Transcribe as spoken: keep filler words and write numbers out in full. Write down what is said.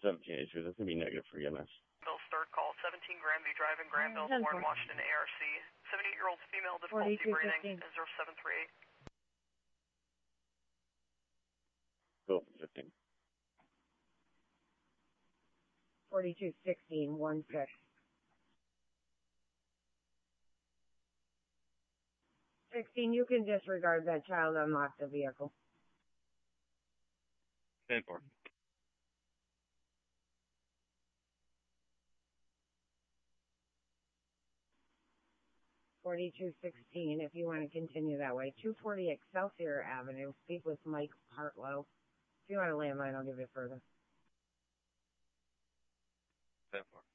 seventeen eighty-two. That's going to be negative for E M S. Bill's third call, seventeen Granby Drive in Granville, Warren, Washington, A R C. seventy-eight-year-old female, difficulty breathing, zero seven three eight. Bill fifteen. forty-two sixteen, one six. sixteen, you can disregard that child, unlock the vehicle. ten four. forty-two sixteen, if you want to continue that way. two forty Excelsior Avenue, speak with Mike Hartlow. If you want a landline, I'll give you further. ten four.